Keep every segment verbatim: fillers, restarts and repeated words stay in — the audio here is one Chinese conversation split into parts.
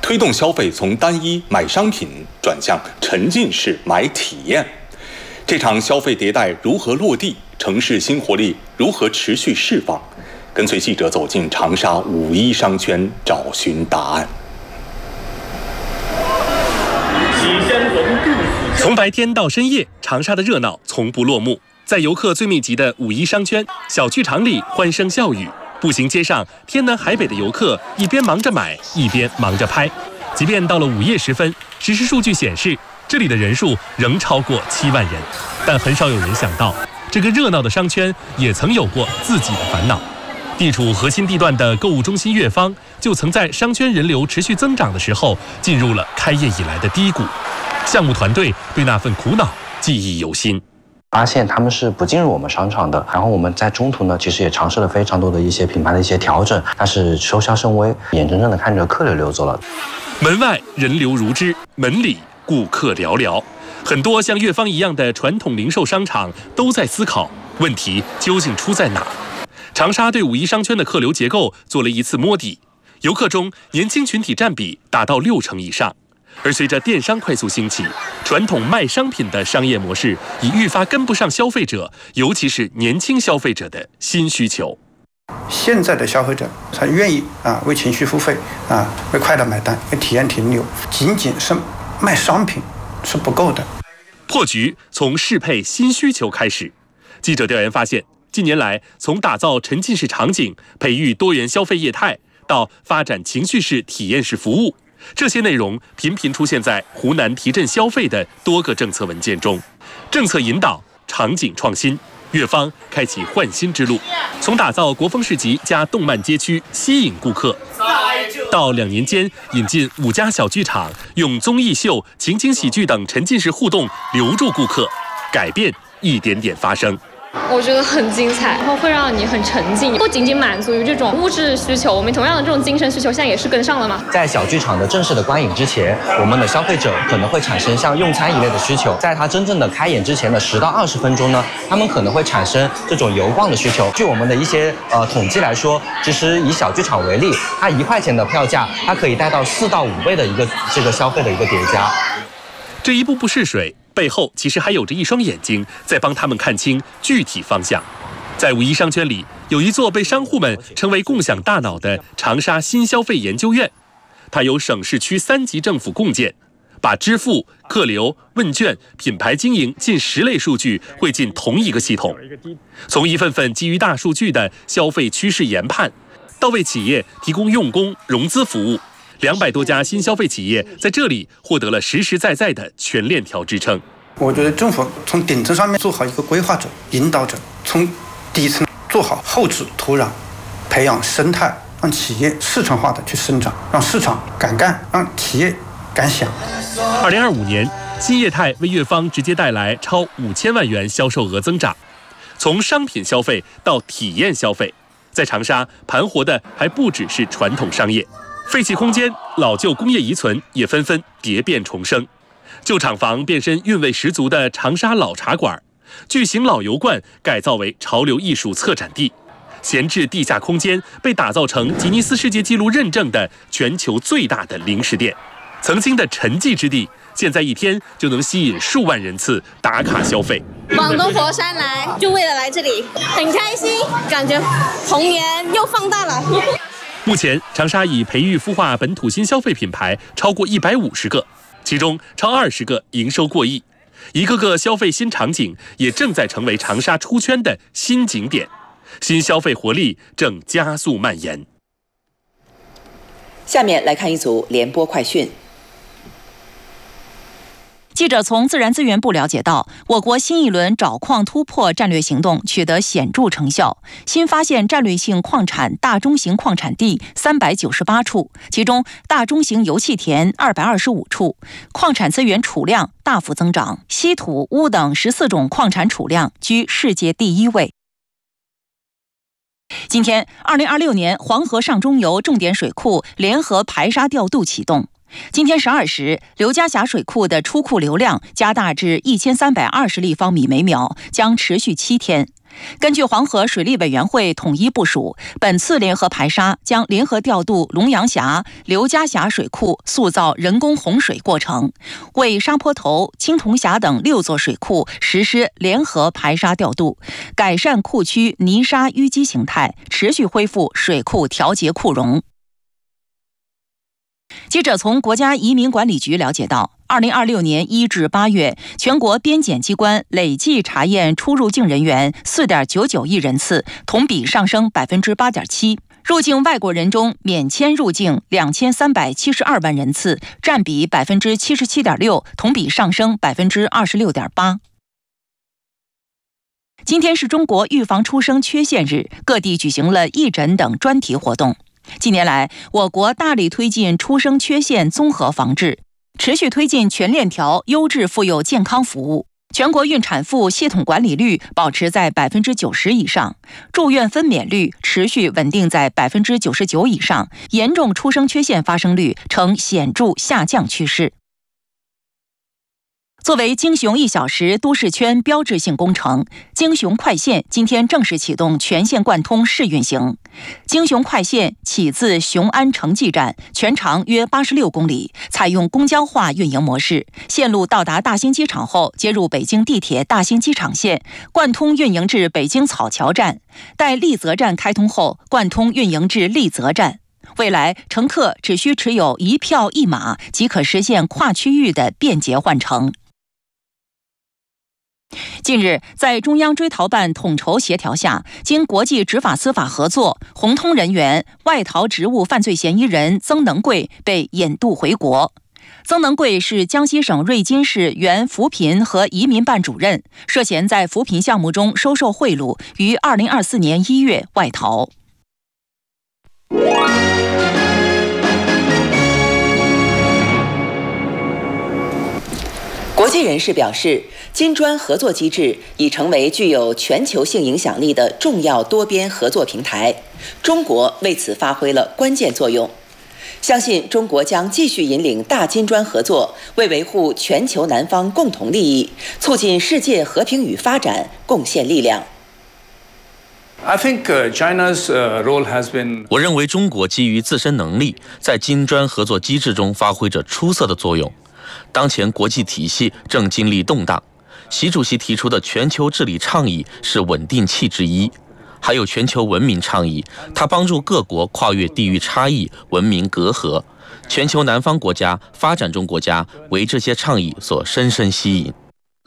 推动消费从单一买商品转向沉浸式买体验。这场消费迭代如何落地？城市新活力如何持续释放？跟随记者走进长沙五一商圈，找寻答案。 从白天到深夜，长沙的热闹从不落幕。在游客最密集的五一商圈，小剧场里欢声笑语，步行街上天南海北的游客一边忙着买，一边忙着拍。即便到了午夜时分，实时数据显示，这里的人数仍超过七万人。但很少有人想到，这个热闹的商圈也曾有过自己的烦恼。地处核心地段的购物中心悦方，就曾在商圈人流持续增长的时候，进入了开业以来的低谷。项目团队对那份苦恼记忆犹新。 发现他们是不进入我们商场的，然后我们在中途呢，其实也尝试了非常多的一些品牌的一些调整，但是收效甚微，眼睁睁的看着客流流走了。 门外人流如织，门里顾客寥寥。很多像悦方一样的传统零售商场都在思考问题究竟出在哪。长沙对五一商圈的客流结构做了一次摸底，游客中年轻群体占比达到六成以上。而随着电商快速兴起，传统卖商品的商业模式已愈发跟不上消费者，尤其是年轻消费者的新需求。 现在的消费者他愿意啊为情绪付费啊为快乐买单为体验停留，仅仅是卖商品是不够的。 破局从适配新需求开始。记者调研发现，近年来从打造沉浸式场景、培育多元消费业态，到发展情绪式体验式服务，这些内容频频出现在湖南提振消费的多个政策文件中。政策引导、场景创新，悦方开启焕新之路。从打造国风市集加动漫街区吸引顾客，到两年间引进五家小剧场，用综艺秀、情景喜剧等沉浸式互动留住顾客，改变一点点发生。 我觉得很精彩，然后会让你很沉浸，不仅仅满足于这种物质需求，我们同样的这种精神需求现在也是跟上了嘛。 在小剧场的正式的观影之前，我们的消费者可能会产生像用餐一类的需求，在它真正的开演之前的十到二十分钟呢，他们可能会产生这种游逛的需求。据我们的一些呃统计来说，其实以小剧场为例，它一块钱的票价，它可以带到四到五倍的一个这个消费的一个叠加。 这一步步试水背后其实还有着一双眼睛在帮他们看清具体方向。在五一商圈里，有一座被商户们称为共享大脑的长沙新消费研究院，它由省市区三级政府共建，把支付、客流、问卷、品牌经营近十类数据汇进同一个系统，从一份份基于大数据的消费趋势研判，到为企业提供用工、融资服务。两百多家新消费企业在这里获得了实实在在的全链条支撑。 我觉得政府从顶层上面做好一个规划者、引导者，从底层做好后置土壤，培养生态，让企业市场化的去生长，让市场敢干，让企业敢想。 二零二五年，新业态为悦方直接带来超五千万元销售额增长。从商品消费到体验消费，在长沙盘活的还不只是传统商业。废弃空间、老旧工业遗存也纷纷蝶变重生，旧厂房变身韵味十足的长沙老茶馆，巨型老油罐改造为潮流艺术策展地，闲置地下空间被打造成吉尼斯世界纪录认证的全球最大的零食店。曾经的沉寂之地，现在一天就能吸引数万人次打卡消费。 往东佛山来，就为了来这里，很开心，感觉童年又放大了。 目前，长沙已培育孵化本土新消费品牌超过一百五十个，其中超二十个营收过亿。一个个消费新场景也正在成为长沙出圈的新景点，新消费活力正加速蔓延。 下面来看一组联播快讯。 记者从自然资源部了解到，我国新一轮找矿突破战略行动取得显著成效，新发现战略性矿产大中型矿产地三百九十八处，其中大中型油气田二百二十五处，矿产资源储量大幅增长，稀土、钨等十四种矿产储量居世界第一位。今天，二零二六年黄河上中游重点水库联合排沙调度启动。 今天十二时，刘家峡水库的出库流量加大至一千三百二十立方米每秒，将持续七天。根据黄河水利委员会统一部署，本次联合排沙将联合调度龙阳峡、刘家峡水库塑造人工洪水过程，为沙坡头、青铜峡等六座水库实施联合排沙调度，改善库区泥沙淤积形态，持续恢复水库调节库容。记者从国家移民管理局了解到，二零二六年一至八月，全国边检机关累计查验出入境人员 四点九九亿人次，同比上升 百分之八点七。入境外国人中免签入境两千三百七十二万人次，占比 百分之七十七点六，同比上升 百分之二十六点八。今天是中国预防出生缺陷日，各地举行了义诊等专题活动。近年来，我国大力推进出生缺陷综合防治，持续推进全链条优质妇幼健康服务，全国孕产妇系统管理率保持在 百分之九十 以上，住院分娩率持续稳定在 百分之九十九 以上，严重出生缺陷发生率呈显著下降趋势。作为京雄一小时都市圈标志性工程，京雄快线今天正式启动全线贯通试运行。京雄快线起自雄安城际站，全长约八十六公里，采用公交化运营模式。线路到达大兴机场后，接入北京地铁大兴机场线，贯通运营至北京草桥站。待丽泽站开通后，贯通运营至丽泽站。未来，乘客只需持有一票一码，即可实现跨区域的便捷换乘。近日，在中央追逃办统筹协调下，经国际执法司法合作，红通人员外逃职务犯罪嫌疑人曾能贵被引渡回国。曾能贵是江西省瑞金市原扶贫和移民办主任，涉嫌在扶贫项目中收受贿赂，于二零二四年一月外逃。 国际人士表示，金砖合作机制已成为具有全球性影响力的重要多边合作平台，中国为此发挥了关键作用。相信中国将继续引领大金砖合作，为维护全球南方共同利益、促进世界和平与发展贡献力量。 I think China's role has been. 我认为中国基于自身能力，在金砖合作机制中发挥着出色的作用。当前国际体系正经历动荡，习主席提出的全球治理倡议是稳定器之一，还有全球文明倡议，它帮助各国跨越地域差异、文明隔阂。全球南方国家、发展中国家为这些倡议所深深吸引。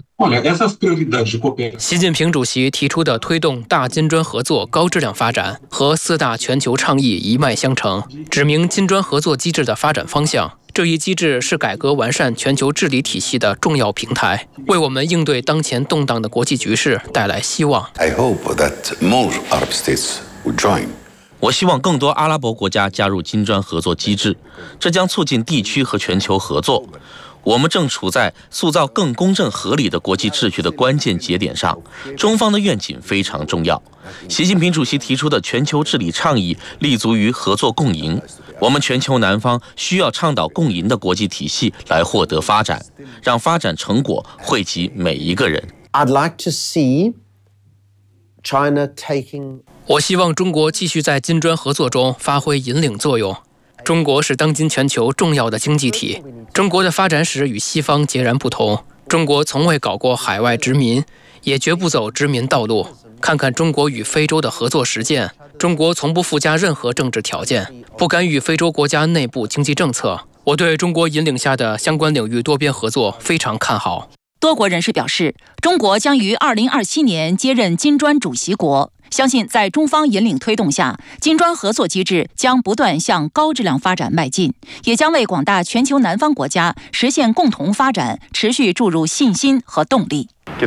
习近平主席提出的推动大金砖合作高质量发展和四大全球倡议一脉相承，指明金砖合作机制的发展方向。这一机制是改革完善全球治理体系的重要平台，为我们应对当前动荡的国际局势带来希望。 I hope that more Arab states will join. 我希望更多阿拉伯国家加入金砖合作机制，这将促进地区和全球合作。我们正处在塑造更公正合理的国际秩序的关键节点上，中方的愿景非常重要。习近平主席提出的全球治理倡议立足于合作共赢，我们全球南方需要倡导共赢的国际体系来获得发展，让发展成果惠及每一个人。 I'd like to see China taking. 我希望中国继续在金砖合作中发挥引领作用。中国是当今全球重要的经济体，中国的发展史与西方截然不同。中国从未搞过海外殖民，也绝不走殖民道路。看看中国与非洲的合作实践，中国从不附加任何政治条件，不干预非洲国家内部经济政策。我对中国引领下的相关领域多边合作非常看好。 多国人士表示，中国将于二零二七年接任金砖主席国。相信在中方引领推动下，金砖合作机制将不断向高质量发展迈进，也将为广大全球南方国家实现共同发展持续注入信心和动力。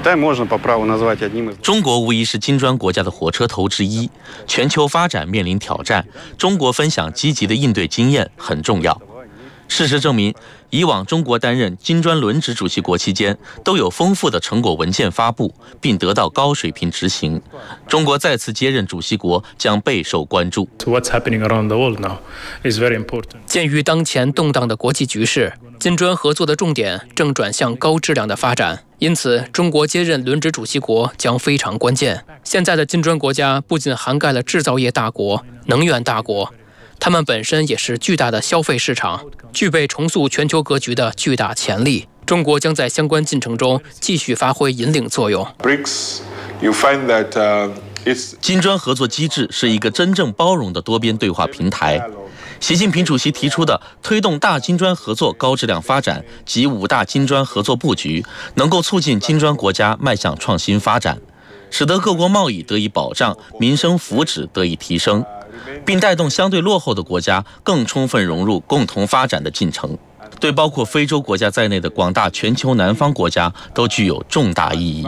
中国无疑是金砖国家的火车头之一，全球发展面临挑战，中国分享积极的应对经验很重要。 事实证明，以往中国担任金砖轮值主席国期间，都有丰富的成果文件发布，并得到高水平执行。中国再次接任主席国将备受关注。 What's happening around the world now is very important. 鉴于当前动荡的国际局势，金砖合作的重点正转向高质量的发展，因此，中国接任轮值主席国将非常关键。现在的金砖国家不仅涵盖了制造业大国、能源大国，他们本身也是巨大的消费市场，具备重塑全球格局的巨大潜力。中国将在相关进程中继续发挥引领作用。 B R I C S, you find that, uh, it's... 金砖合作机制是一个真正包容的多边对话平台。习近平主席提出的推动大金砖合作高质量发展及五大金砖合作布局，能够促进金砖国家迈向创新发展，使得各国贸易得以保障，民生福祉得以提升，并带动相对落后的国家更充分融入共同发展的进程，对包括非洲国家在内的广大全球南方国家都具有重大意义。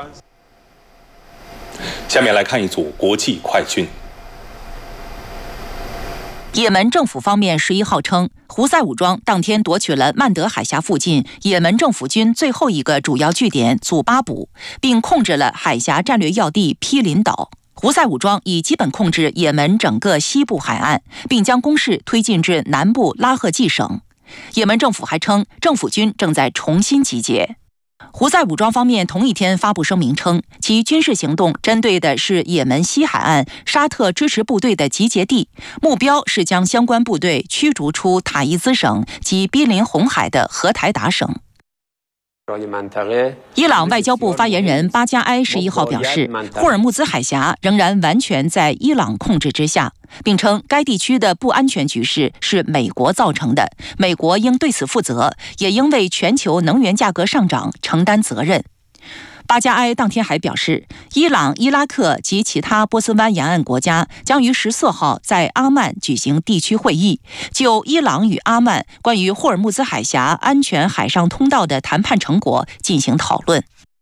下面来看一组国际快讯。 也门政府方面十一号称，胡塞武装当天夺取了曼德海峡附近也门政府军最后一个主要据点祖巴卜，并控制了海峡战略要地毗邻岛。胡塞武装已基本控制也门整个西部海岸，并将攻势推进至南部拉赫季省。也门政府还称，政府军正在重新集结。胡塞武装方面同一天发布声明称，其军事行动针对的是也门西海岸沙特支持部队的集结地，目标是将相关部队驱逐出塔伊兹省及毗邻红海的荷台达省。伊朗外交部发言人巴加埃十一号表示，霍尔木兹海峡仍然完全在伊朗控制之下，并称该地区的不安全局势是美国造成的，美国应对此负责，也应为全球能源价格上涨承担责任。巴加埃当天还表示，伊朗、伊拉克及其他波斯湾沿岸国家将于十四号在阿曼举行地区会议，就伊朗与阿曼关于霍尔木兹海峡安全海上通道的谈判成果进行讨论。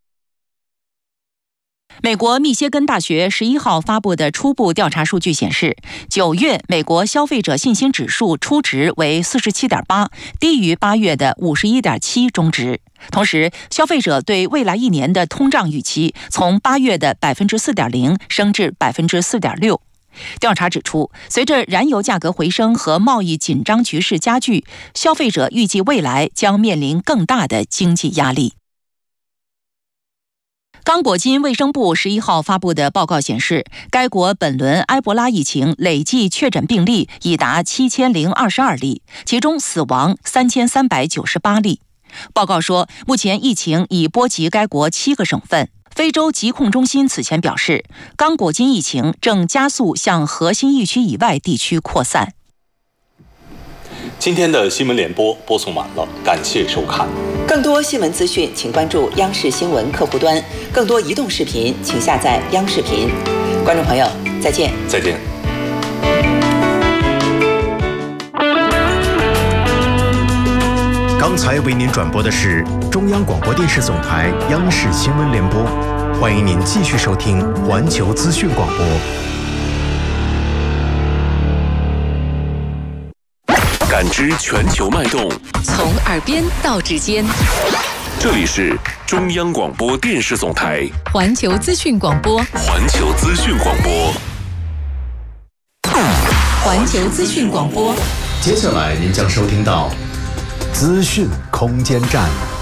美国密歇根大学十一号发布的初步调查数据显示，九月美国消费者信心指数初值为 四十七点八， 低于八月的 五十一点七 中值。同时，消费者对未来一年的通胀预期从八月的 百分之四点零 升至 百分之四点六。调查指出，随着燃油价格回升和贸易紧张局势加剧，消费者预计未来将面临更大的经济压力。刚果金卫生部十一号发布的报告显示，该国本轮埃博拉疫情累计确诊病例已达七千零二十二例，其中死亡三千三百九十八例。报告说，目前疫情已波及该国七个省份。非洲疾控中心此前表示，刚果金疫情正加速向核心疫区以外地区扩散。 今天的新闻联播播送完了，感谢收看。 更多新闻资讯，请关注央视新闻客户端；更多移动视频，请下载央视频。观众朋友，再见！ 再见。 刚才为您转播的是中央广播电视总台央视新闻联播，欢迎您继续收听环球资讯广播。 感知全球脉动， 从耳边到指尖。 这里是中央广播电视总台环球资讯广播。 环球资讯广播。 环球资讯广播。 接下来您将收听到资讯空间站。